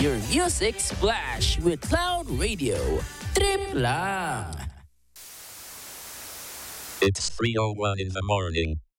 your music splash with Cloud Radio. Trip lang! It's 3:01 in the morning.